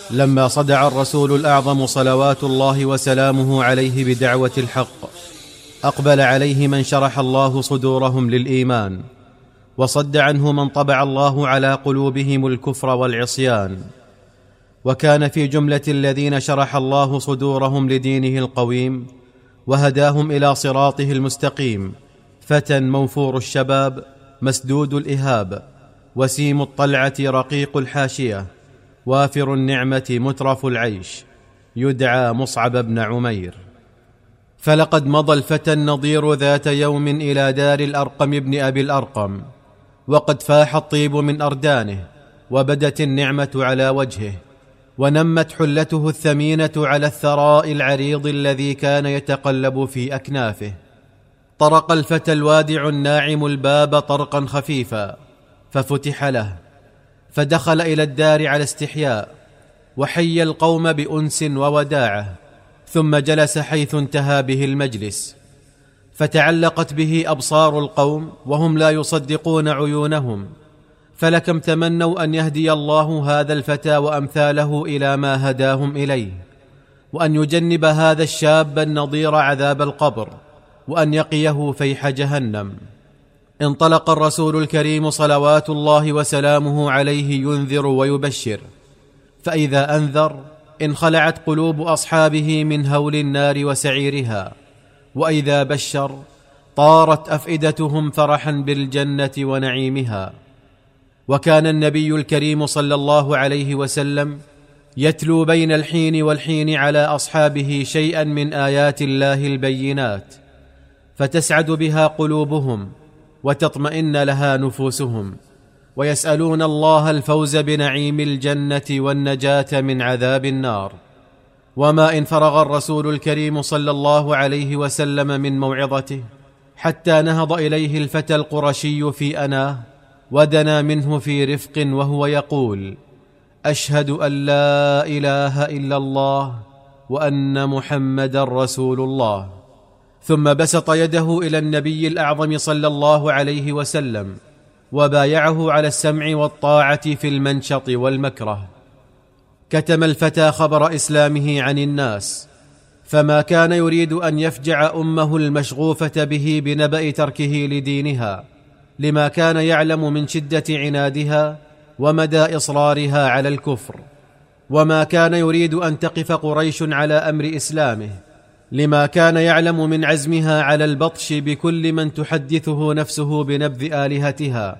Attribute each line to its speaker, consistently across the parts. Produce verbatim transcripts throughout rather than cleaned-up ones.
Speaker 1: لما صدع الرسول الأعظم صلوات الله وسلامه عليه بدعوة الحق، أقبل عليه من شرح الله صدورهم للإيمان، وصد عنه من طبع الله على قلوبهم الكفر والعصيان. وكان في جملة الذين شرح الله صدورهم لدينه القويم وهداهم إلى صراطه المستقيم فتى موفور الشباب مسدود الإهاب، وسيم الطلعة رقيق الحاشية، وافر النعمة مترف العيش، يدعى مصعب بن عمير. فلقد مضى الفتى النضير ذات يوم إلى دار الأرقم بن أبي الأرقم، وقد فاح الطيب من أردانه، وبدت النعمة على وجهه، ونمت حلته الثمينة على الثراء العريض الذي كان يتقلب في أكنافه. طرق الفتى الوادع الناعم الباب طرقا خفيفا، ففتح له، فدخل إلى الدار على استحياء، وحي القوم بأنس ووداعة، ثم جلس حيث انتهى به المجلس، فتعلقت به أبصار القوم وهم لا يصدقون عيونهم. فلكم تمنوا أن يهدي الله هذا الفتى وأمثاله إلى ما هداهم إليه، وأن يجنب هذا الشاب النضير عذاب القبر، وأن يقيه فيح جهنم. انطلق الرسول الكريم صلوات الله وسلامه عليه ينذر ويبشر، فإذا أنذر انخلعت قلوب أصحابه من هول النار وسعيرها، وإذا بشر طارت أفئدتهم فرحا بالجنة ونعيمها. وكان النبي الكريم صلى الله عليه وسلم يتلو بين الحين والحين على أصحابه شيئا من آيات الله البينات، فتسعد بها قلوبهم وتطمئن لها نفوسهم، ويسألون الله الفوز بنعيم الجنة والنجاة من عذاب النار. وما إن فرغ الرسول الكريم صلى الله عليه وسلم من موعظته حتى نهض إليه الفتى القرشي في أناه، ودنا منه في رفق وهو يقول: أشهد أن لا إله إلا الله وأن محمدا رسول الله. ثم بسط يده إلى النبي الأعظم صلى الله عليه وسلم، وبايعه على السمع والطاعة في المنشط والمكره. كتم الفتى خبر إسلامه عن الناس، فما كان يريد أن يفجع أمه المشغوفة به بنبأ تركه لدينها، لما كان يعلم من شدة عنادها ومدى إصرارها على الكفر. وما كان يريد أن تقف قريش على أمر إسلامه، لما كان يعلم من عزمها على البطش بكل من تحدثه نفسه بنبذ آلهتها،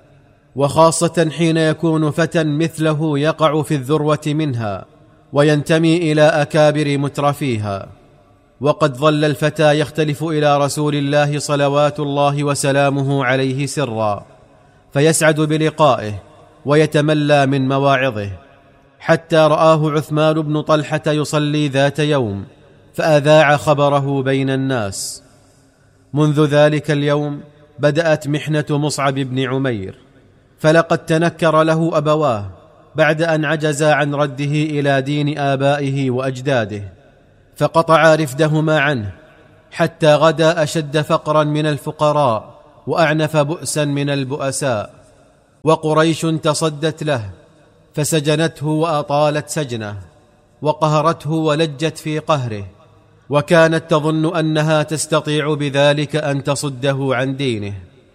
Speaker 1: وخاصة حين يكون فتى مثله يقع في الذروة منها وينتمي إلى أكابر مترفيها. وقد ظل الفتى يختلف إلى رسول الله صلوات الله وسلامه عليه سرا، فيسعد بلقائه ويتملى من مواعظه، حتى رآه عثمان بن طلحة يصلي ذات يوم فأذاع خبره بين الناس. منذ ذلك اليوم بدأت محنة مصعب بن عمير، فلقد تنكر له أبواه بعد أن عجزا عن رده إلى دين آبائه وأجداده، فقطعا رفدهما عنه، حتى غدا أشد فقرا من الفقراء وأعنف بؤسا من البؤساء. وقريش تصدت له فسجنته وأطالت سجنه، وقهرته ولجت في قهره، وكانت تظن أنها تستطيع بذلك أن تصده عن دينه،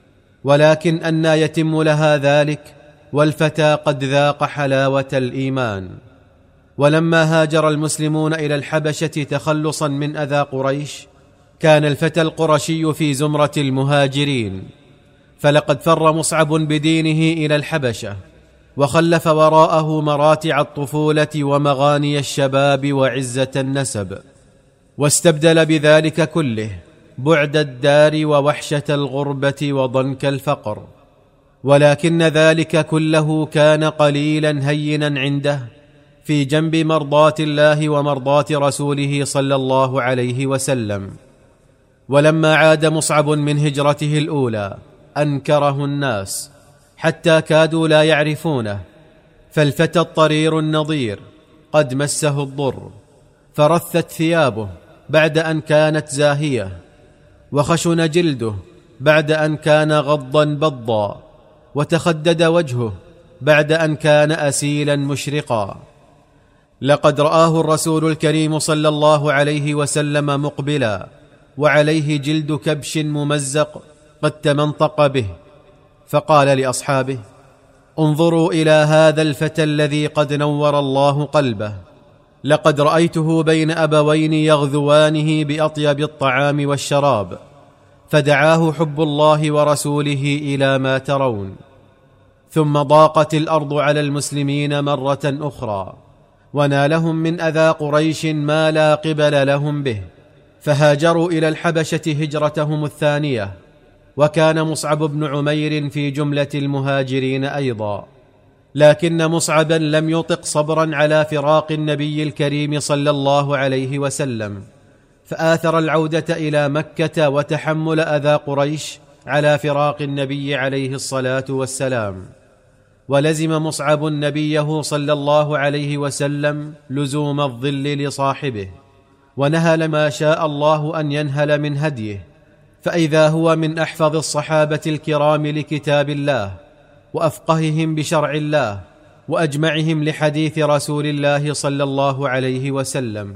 Speaker 1: ولكن أنى يتم لها ذلك والفتى قد ذاق حلاوة الإيمان. ولما هاجر المسلمون إلى الحبشة تخلصا من أذى قريش، كان الفتى القرشي في زمرة المهاجرين، فلقد فر مصعب بدينه إلى الحبشة، وخلف وراءه مراتع الطفولة ومغاني الشباب وعزة النسب، واستبدل بذلك كله بعد الدار ووحشة الغربة وضنك الفقر. ولكن ذلك كله كان قليلا هينا عنده في جنب مرضاة الله ومرضاة رسوله صلى الله عليه وسلم. ولما عاد مصعب من هجرته الأولى أنكره الناس حتى كادوا لا يعرفونه، فالفتى الطرير النضير قد مسه الضر، فرثت ثيابه بعد أن كانت زاهية، وخشن جلده بعد أن كان غضا بضا، وتخدد وجهه بعد أن كان أسيلا مشرقا. لقد رآه الرسول الكريم صلى الله عليه وسلم مقبلا وعليه جلد كبش ممزق قد تمنطق به، فقال لأصحابه: انظروا إلى هذا الفتى الذي قد نور الله قلبه، لقد رأيته بين أبوين يغذوانه بأطيب الطعام والشراب، فدعاه حب الله ورسوله إلى ما ترون. ثم ضاقت الأرض على المسلمين مرة أخرى، ونالهم من أذى قريش ما لا قبل لهم به، فهاجروا إلى الحبشة هجرتهم الثانية، وكان مصعب بن عمير في جملة المهاجرين أيضا، لكن مصعبا لم يطق صبرا على فراق النبي الكريم صلى الله عليه وسلم، فآثر العودة إلى مكة وتحمل أذى قريش على فراق النبي عليه الصلاة والسلام. ولزم مصعب نبيه صلى الله عليه وسلم لزوم الظل لصاحبه، ونهل ما شاء الله أن ينهل من هديه، فإذا هو من أحفظ الصحابة الكرام لكتاب الله، وأفقههم بشرع الله، وأجمعهم لحديث رسول الله صلى الله عليه وسلم.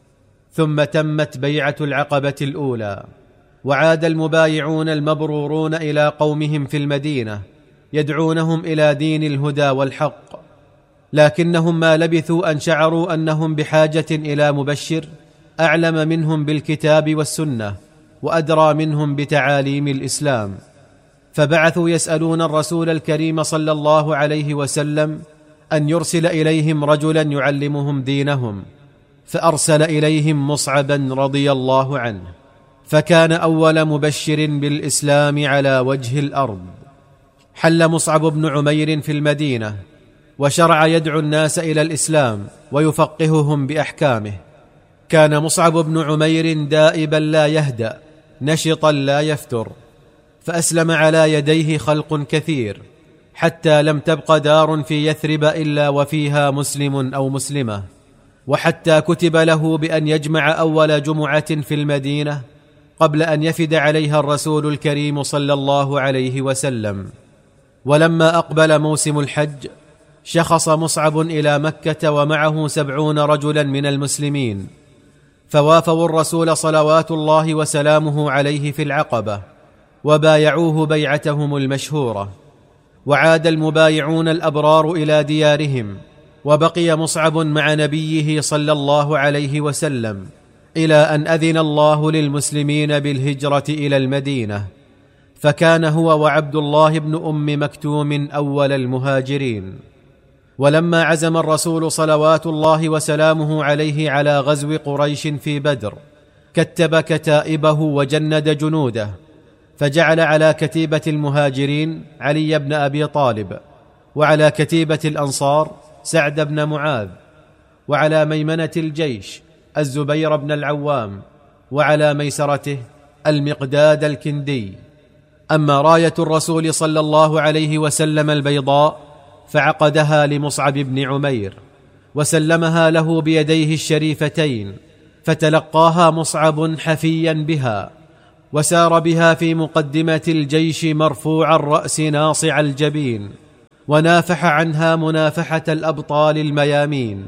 Speaker 1: ثم تمت بيعة العقبة الأولى، وعاد المبايعون المبرورون إلى قومهم في المدينة يدعونهم إلى دين الهدى والحق، لكنهم ما لبثوا أن شعروا أنهم بحاجة إلى مبشر أعلم منهم بالكتاب والسنة وأدرى منهم بتعاليم الإسلام، فبعثوا يسألون الرسول الكريم صلى الله عليه وسلم أن يرسل إليهم رجلا يعلمهم دينهم، فأرسل إليهم مصعبا رضي الله عنه، فكان أول مبشر بالإسلام على وجه الأرض. حل مصعب بن عمير في المدينة، وشرع يدعو الناس إلى الإسلام ويفقههم بأحكامه. كان مصعب بن عمير دائبا لا يهدأ، نشطا لا يفتر، فأسلم على يديه خلق كثير، حتى لم تبق دار في يثرب إلا وفيها مسلم أو مسلمة، وحتى كتب له بأن يجمع أول جمعة في المدينة قبل أن يفد عليها الرسول الكريم صلى الله عليه وسلم. ولما أقبل موسم الحج شخص مصعب إلى مكة ومعه سبعون رجلا من المسلمين، فوافوا الرسول صلوات الله وسلامه عليه في العقبة، وبايعوه بيعتهم المشهورة. وعاد المبايعون الأبرار إلى ديارهم، وبقي مصعب مع نبيه صلى الله عليه وسلم إلى أن أذن الله للمسلمين بالهجرة إلى المدينة، فكان هو وعبد الله بن أم مكتوم أول المهاجرين. ولما عزم الرسول صلوات الله وسلامه عليه على غزو قريش في بدر كتب كتائبه وجند جنوده، فجعل على كتيبة المهاجرين علي بن أبي طالب، وعلى كتيبة الأنصار سعد بن معاذ، وعلى ميمنة الجيش الزبير بن العوام، وعلى ميسرته المقداد الكندي. أما راية الرسول صلى الله عليه وسلم البيضاء فعقدها لمصعب بن عمير، وسلمها له بيديه الشريفتين، فتلقاها مصعب حفيا بها، وسار بها في مقدمة الجيش مرفوع الرأس ناصع الجبين، ونافح عنها منافحة الأبطال الميامين.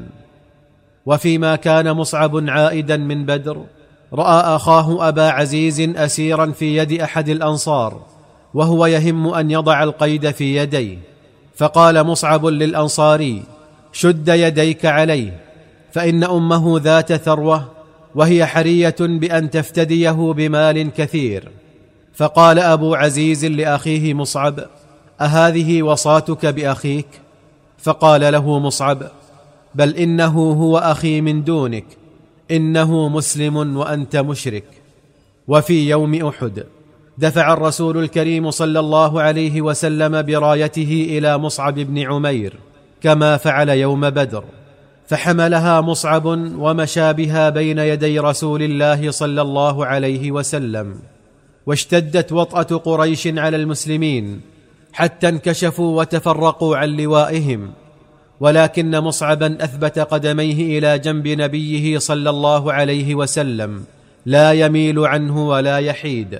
Speaker 1: وفيما كان مصعب عائدا من بدر رأى أخاه أبا عزيز أسيرا في يد أحد الأنصار، وهو يهم أن يضع القيد في يديه، فقال مصعب للأنصاري: شد يديك عليه، فإن أمه ذات ثروة، وهي حرية بأن تفتديه بمال كثير. فقال أبو عزيز لأخيه مصعب: أهذه وصاتك بأخيك؟ فقال له مصعب: بل إنه هو أخي من دونك، إنه مسلم وأنت مشرك. وفي يوم أحد دفع الرسول الكريم صلى الله عليه وسلم برايته إلى مصعب بن عمير كما فعل يوم بدر، فحملها مصعب ومشى بها بين يدي رسول الله صلى الله عليه وسلم. واشتدت وطأة قريش على المسلمين حتى انكشفوا وتفرقوا عن لوائهم، ولكن مصعبا أثبت قدميه إلى جنب نبيه صلى الله عليه وسلم، لا يميل عنه ولا يحيد.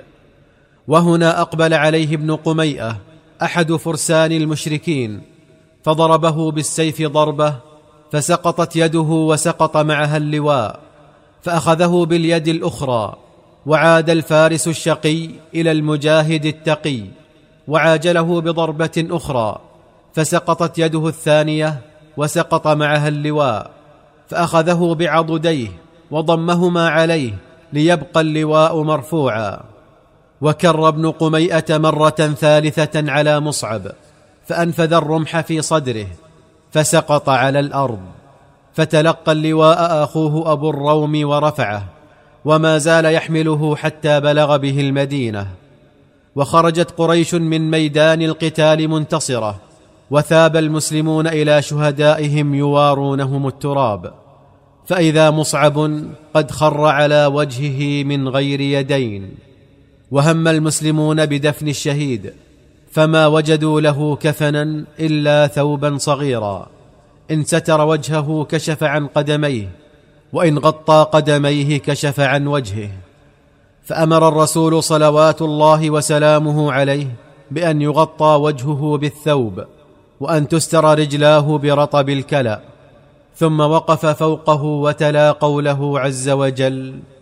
Speaker 1: وهنا أقبل عليه ابن قميئة أحد فرسان المشركين، فضربه بالسيف ضربة فسقطت يده وسقط معها اللواء، فأخذه باليد الأخرى، وعاد الفارس الشقي إلى المجاهد التقي وعاجله بضربة أخرى، فسقطت يده الثانية وسقط معها اللواء، فأخذه بعضديه وضمهما عليه ليبقى اللواء مرفوعا. وكر ابن قميئة مرة ثالثة على مصعب، فأنفذ الرمح في صدره فسقط على الأرض، فتلقى اللواء أخوه أبو الروم ورفعه، وما زال يحمله حتى بلغ به المدينة. وخرجت قريش من ميدان القتال منتصرة، وثاب المسلمون إلى شهدائهم يوارونهم التراب، فإذا مصعب قد خر على وجهه من غير يدين. وهم المسلمون بدفن الشهيد، فما وجدوا له كفنا إلا ثوبا صغيرا، إن ستر وجهه كشف عن قدميه، وإن غطى قدميه كشف عن وجهه. فأمر الرسول صلوات الله وسلامه عليه بأن يغطى وجهه بالثوب، وأن تستر رجلاه برطب الكلأ، ثم وقف فوقه وتلا قوله عز وجل: